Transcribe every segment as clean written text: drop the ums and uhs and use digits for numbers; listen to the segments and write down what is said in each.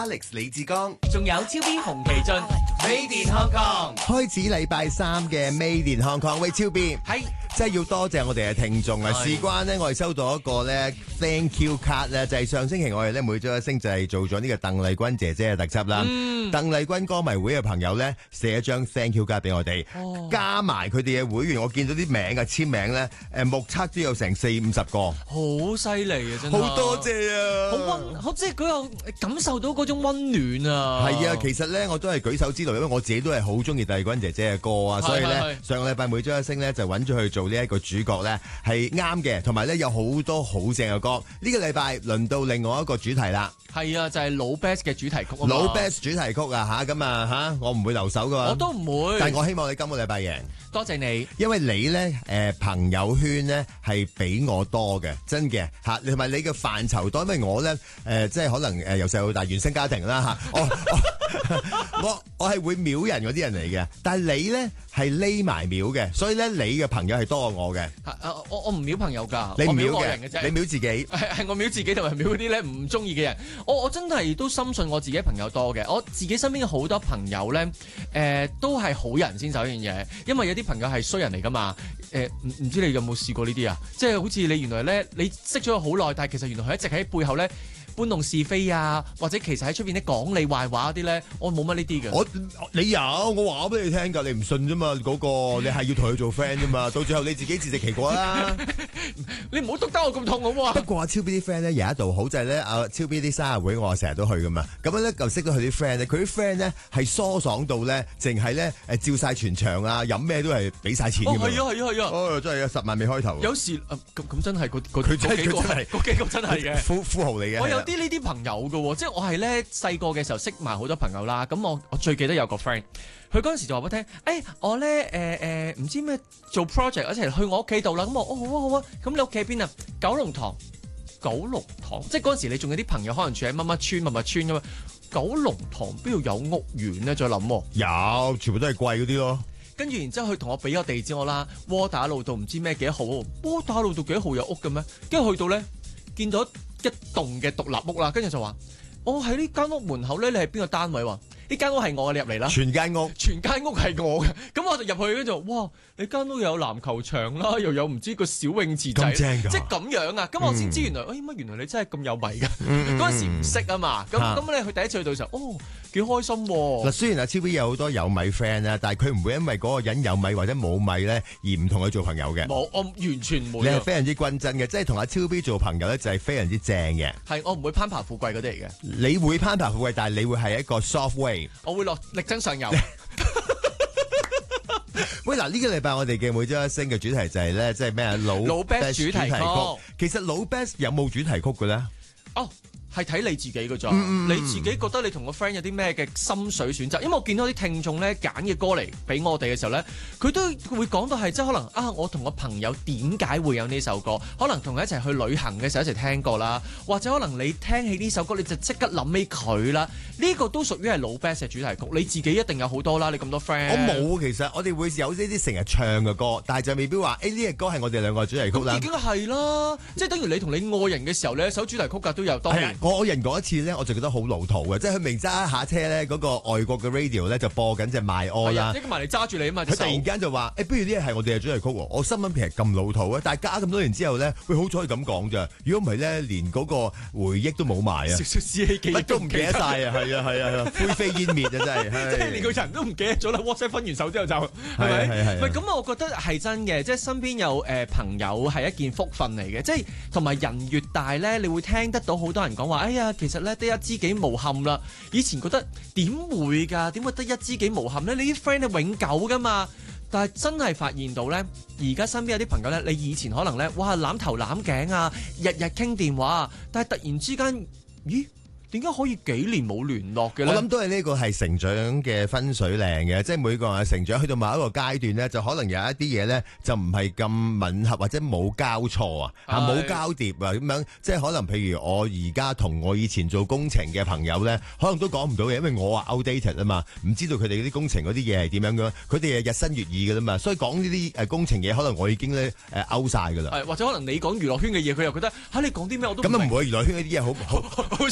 Alex 李志剛， 仲有超 B 洪其俊 Made in Hong Kong。 開始禮拜三嘅 Made in Hong Kong，喂超 B， 係真係要多謝我哋嘅聽眾啊！事關呢，我哋收到一個咧 Thank you card 咧，就係上星期我哋咧每周一星就係做咗呢個鄧麗君姐姐嘅特輯啦。鄧麗君歌迷會嘅朋友咧寫一張 Thank you card 俾我哋，加埋佢哋嘅會員，我見到啲名嘅簽名咧，目測都有成40-50個， 好犀利啊！真係好多謝啊！ 好即係佢又感受到嗰種溫暖啊！ 係啊，其實咧我都係舉手之勞，因為我自己都係好中意鄧麗君姐姐嘅歌啊，所以咧上個禮拜每周一星咧就揾咗去做呢一個主角咧係啱嘅，同埋咧有好多好正嘅歌。呢個禮拜輪到另外一個主題啦， 係啊，就係老 best 嘅主題曲啊嘛， 老 best 主題曲啊嚇，咁啊嚇，我唔會留手噶， 我都唔會， 但係我希望你今個禮拜贏。 多謝你， 因為你咧朋友圈咧係比我多嘅，真嘅嚇，同埋你嘅範疇多，因為我咧即係可能由細到大原生家庭啦嚇，我係會秒人嗰啲人嚟嘅，但係你咧係匿埋秒嘅，所以咧你嘅朋友係多過我嘅。 我唔秒朋友㗎， 你秒我秒人嘅啫， 你秒自己係我秒自己同埋秒嗰啲咧唔中意嘅人。我真係都深信我自己朋友多嘅，我自己身邊嘅好多朋友咧都係好人先首呢樣嘢，因為有啲朋友係衰人嚟㗎嘛。唔知你有冇試過呢啲啊？即係好似你原來咧你識咗佢好耐，但係其實原來佢一直喺背後咧搬弄是非啊，或者其實喺出邊咧講你壞話嗰啲咧，我冇乜呢啲嘅。 你有，我話俾你聽㗎，你唔信啫嘛？嗰個你係要同佢做 friend 啫嘛，到最後你自己自食其果啦。 你唔好督得我咁痛好唔好啊？ 不過阿超 B 啲 friend 咧有一度好就係咧，阿超 B 啲生日會我成日都去噶嘛，咁樣咧就識到佢啲 friend 咧，佢啲 friend 咧係疏爽到咧，淨係咧照晒全場啊，飲咩都係俾晒錢㗎嘛。 係啊！ 哦，真係10萬未開頭。 有時咁真係佢真係嗰幾個真係嘅富豪嚟嘅。 我有啲呢啲朋友㗎喎，即係我係咧細個嘅時候識埋好多朋友啦。咁我最記得有個 friend，佢嗰陣時就話俾我聽，我咧唔知咩做 project 一齊去我屋企度啦。咁我好啊，咁你屋企喺邊啊？九龍塘，即係嗰陣時你仲有啲朋友可能住喺乜乜村咁嘛。九龍塘邊度有屋苑咧？再諗有，全部都係貴嗰啲咯。 跟住然之後佢同我俾個地址我啦，窩打老道唔知咩幾多號，窩打老道幾多號有屋嘅咩？跟住去到咧見到一棟嘅獨立屋啦，跟住就話我喺呢間屋門口咧，你係邊個單位喎？呢間屋係我嘅，你入嚟啦。全間屋係我嘅，咁我就入去跟住哇！你間屋又有籃球場啦，又有唔知個小泳池仔，即係咁樣啊！咁我先知原來，原來你真係咁有米㗎！嗰陣時唔識啊嘛，咁你去第一次去到時候，幾開心喎！ 嗱，雖然阿超 B 有好多有米 friend 啦，但係佢唔會因為嗰個人有米或者冇米咧而唔同佢做朋友嘅。 冇，我完全唔會。 你係非常之均真嘅，即係同阿超 B 做朋友咧就係非常之正嘅。 係，我唔會攀爬富貴嗰啲嚟嘅。 你會攀爬富貴，但係你會係一個 soft way。 我會落力爭上游。 喂，嗱，呢個禮拜我哋嘅每周一星嘅主題就係咧，即係咩啊？老 best 主題曲。 其實老 best 有冇主題曲嘅咧？ 係睇你自己㗎咋，你自己覺得你同個 friend 有啲咩嘅心水選擇？因為我見到啲聽眾咧揀嘅歌嚟俾我哋嘅時候咧，佢都會講到係即係可能我同個朋友點解會有呢首歌？可能同佢一齊去旅行嘅時候一齊聽過啦，或者可能你聽起呢首歌你就即刻諗起佢啦。呢個都屬於係老 best 嘅主題曲。你自己一定有好多啦，你咁多 friend。 我冇，其實我哋會有呢啲成日唱嘅歌，但係就未必話呢隻歌係我哋兩個主題曲啦。 已經係啦，即係等於你同你愛人嘅時候咧，首主題曲㗎都有。當然。 我人嗰一次咧，我就覺得好老土嘅，即係佢明揸下車咧，嗰個外國嘅 radio 咧就播緊隻賣柯啦， 一個埋嚟揸住你啊嘛， 佢突然間就話，不如呢係我哋嘅主題曲喎，我新聞其實咁老土啊，但係加咁多年之後咧，會好彩咁講咋，如果唔係咧，連嗰個回憶都冇埋啊， 少少思氣記憶都唔記得晒啊，係啊，灰飛煙滅啊，真係， 即係連個人都唔記得咗啦 WhatsApp 分完手之後就係咪？唔係咁，我覺得係真嘅，即係身邊有朋友係一件福分嚟嘅，即係同埋人越大咧，你會聽得到好多人講話，哎呀，其實咧得一知己無憾啦。以前覺得點會㗎？點會得一知己無憾咧？你啲 friend 係永久㗎嘛？但係真係發現到咧，而家身邊有啲朋友咧，你以前可能咧，哇攬頭攬頸啊，日日傾電話啊，但係突然之間，咦？點解可以幾年冇聯絡嘅咧？ 我諗都係呢個係成長嘅分水嶺嘅，即係每個人嘅成長去到某一個階段咧，就可能有一啲嘢咧就唔係咁吻合或者冇交錯啊，冇交疊啊咁樣，即係可能譬如我而家同我以前做工程嘅朋友咧，可能都講唔到嘅，因為我話 outdated 啊嘛，唔知道佢哋啲工程嗰啲嘢係點樣嘅，佢哋係日新月異嘅啦嘛，所以講呢啲工程嘢，可能我已經咧out曬㗎啦。 或者可能你講娛樂圈嘅嘢，佢又覺得你講啲咩我都咁唔會娛樂圈嗰啲嘢好清楚。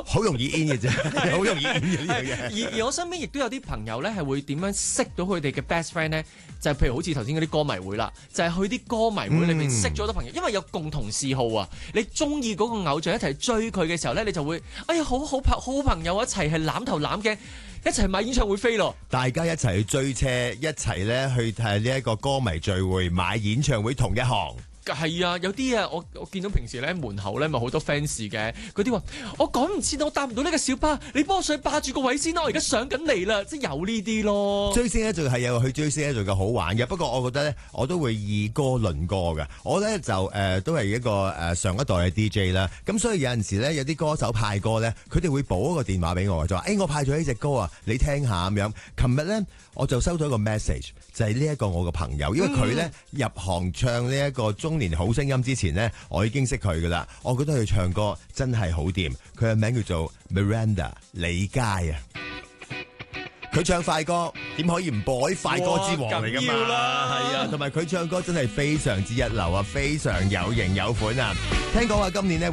好容易 in 嘅啫，好容易 in 嘅呢樣嘢。 而我身邊亦都有啲朋友咧，係會點樣識到佢哋嘅 best friend 咧？就係譬如好似頭先嗰啲歌迷會啦，就係去啲歌迷會裏面識咗好多朋友，因為有共同嗜好啊。你中意嗰個偶像一齊追佢嘅時候咧，你就會哎呀好朋友一齊係攬頭攬頸，一齊買演唱會飛咯。 大家一齊去追車，一齊咧去睇呢一個歌迷聚會，買演唱會同一行。 係啊，有啲啊，我見到平時咧門口咧咪好多 fans 嘅，嗰啲話我趕唔切，我搭唔到呢個小巴，你幫我上去霸住個位先啦，我而家上緊嚟啦，即係有呢啲咯。 追星咧就係有去追星咧做嘅好玩嘅，不過我覺得咧我都會以歌論歌嘅。我咧就都係一個上一代嘅 DJ 啦，咁所以有陣時咧有啲歌手派歌咧，佢哋會補一個電話俾我，就話我派咗呢隻歌啊，你聽下咁樣。琴日咧我就收到一個 message，就係呢一個我嘅朋友，因為佢咧入行唱呢一個中年好聲音之前呢，我已經識佢噶啦。我覺得佢唱歌真係好掂。佢嘅名叫做 Miranda 李佳啊。佢唱快歌，點可以唔播啲快歌之王嚟噶嘛？係啊，同埋佢唱歌真係非常之一流啊，非常有型有款啊。聽講話今年呢。